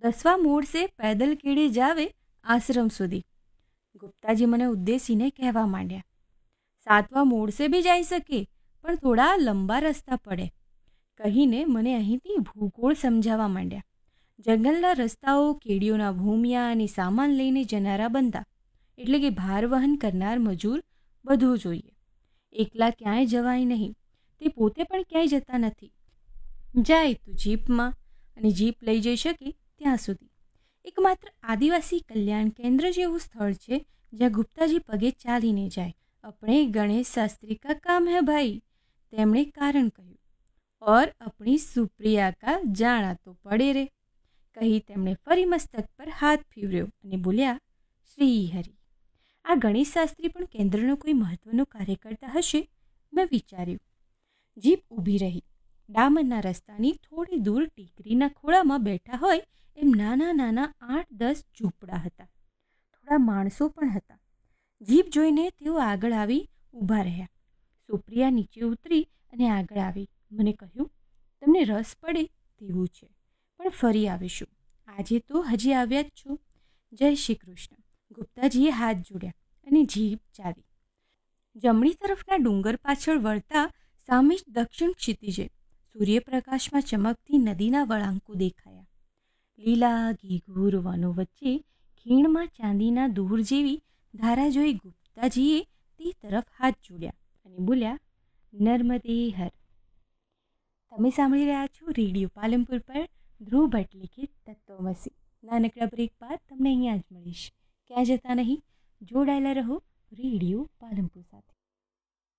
10વાં mode સે પેદલ કેડી જાવે આશ્રમ સુધી, ગુપ્તાજી મને ઉદ્દેશીને કહેવા માંડ્યા. 7વાં મોડ સે બી જઈ શકે, પણ થોડા લંબા રસ્તા પડે, કહીને મને અહીંથી ભૂગોળ સમજાવવા માંડ્યા. જંગલના રસ્તાઓ કેડીઓના ભૂમિયા અને સામાન લઈને જનારા બંદા, એટલે કે ભાર વહન કરનાર મજૂર બધું જોઈએ. એકલા ક્યાંય જવાય નહીં, તે પોતે પણ ક્યાંય જતા નથી. જાય તો જીપમાં, અને જીપ લઈ જઈ શકે ત્યાં સુધી. એકમાત્ર આદિવાસી કલ્યાણ કેન્દ્ર જેવું સ્થળ છે જ્યાં ગુપ્તાજી પગે ચાલીને જાય. આપણે ગણેશ શાસ્ત્રી કા કામ હે ભાઈ, તેમણે કારણ કહ્યું. ઓર આપણી સુપ્રિયા કા જાણા તો પડે રે, કહી તેમણે ફરી મસ્તક પર હાથ ફેરવ્યો અને બોલ્યા, શ્રી હરિ. આ ગણેશ શાસ્ત્રી પણ કેન્દ્રનો કોઈ મહત્વનો કાર્ય કરતા હશે, મેં વિચાર્યું. જીપ ઊભી રહી. ડામરના રસ્તાની થોડી દૂર ટેકરીના ખોળામાં બેઠા હોય એમ નાના નાના 8-10 ઝૂંપડા હતા. થોડા માણસો પણ હતા. જીપ જોઈને તેઓ આગળ આવી ઊભા રહ્યા. સુપ્રિયા નીચે ઉતરી અને આગળ આવી મને કહ્યું, તમને રસ પડે તેવું છે, પણ ફરી આવીશું. આજે તો હજી આવ્યા જ છો. જય શ્રી કૃષ્ણ. ગુપ્તાજીએ હાથ જોડ્યા અને જીપ ચાલી. જમણી તરફના ડુંગર પાછળ વળતા સામે જ દક્ષિણ ક્ષિતિજે સૂર્યપ્રકાશમાં ચમકતી નદીના વળાંકો દેખાયા. લીલા ઘેઘૂર વનો વચ્ચે ખીણમાં ચાંદીના દૂર જેવી ધારા જોઈ ગુપ્તાજીએ તે તરફ હાથ જોડ્યા અને બોલ્યા, નર્મદે હર. તમે સાંભળી રહ્યા છો રેડિયો પાલનપુર પર ધ્રુવ ભટ્ટ લિખિત તત્વમસી. નાનકડા બ્રેક બાદ તમને અહીંયા જ મળીશ. ક્યાં જતા નહીં, જોડાયેલા રહો રેડિયો પાલનપુર સાથે.